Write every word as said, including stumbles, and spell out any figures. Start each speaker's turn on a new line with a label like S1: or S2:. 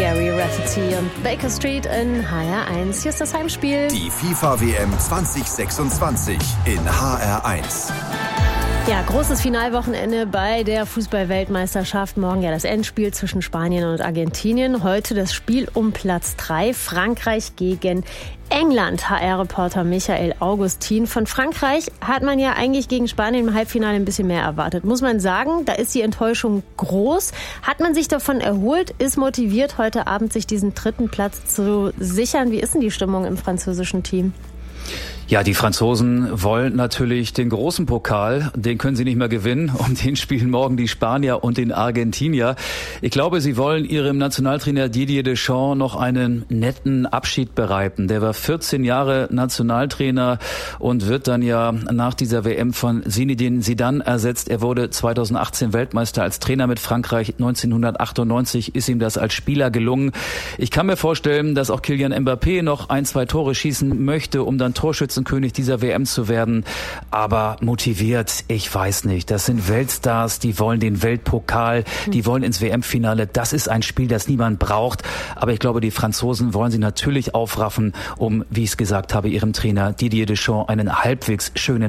S1: Gary Rafferty und Baker Street in H R eins. Hier ist das Heimspiel.
S2: Die FIFA-W M zwanzig sechsundzwanzig in H R eins.
S1: Ja, großes Finalwochenende bei der Fußball-Weltmeisterschaft. Morgen ja das Endspiel zwischen Spanien und Argentinien. Heute das Spiel um Platz drei, Frankreich gegen England. H R-Reporter Michael Augustin. Von Frankreich hat man ja eigentlich gegen Spanien im Halbfinale ein bisschen mehr erwartet. Muss man sagen, da ist die Enttäuschung groß. Hat man sich davon erholt, ist motiviert, heute Abend sich diesen dritten Platz zu sichern. Wie ist denn die Stimmung im französischen Team?
S3: Ja, die Franzosen wollen natürlich den großen Pokal, den können sie nicht mehr gewinnen. Um den spielen morgen die Spanier und den Argentinier. Ich glaube, sie wollen ihrem Nationaltrainer Didier Deschamps noch einen netten Abschied bereiten. Der war vierzehn Jahre Nationaltrainer und wird dann ja nach dieser W M von Zinedine Zidane ersetzt. Er wurde zweitausendachtzehn Weltmeister als Trainer mit Frankreich. neunzehnhundertachtundneunzig ist ihm das als Spieler gelungen. Ich kann mir vorstellen, dass auch Kylian Mbappé noch ein, zwei Tore schießen möchte, um dann Torschützenkönig dieser W M zu werden. Aber motiviert, ich weiß nicht. Das sind Weltstars, die wollen den Weltpokal, die wollen ins W M-Finale. Das ist ein Spiel, das niemand braucht. Aber ich glaube, die Franzosen wollen sie natürlich aufraffen, um, wie ich es gesagt habe, ihrem Trainer Didier Deschamps einen halbwegs schönen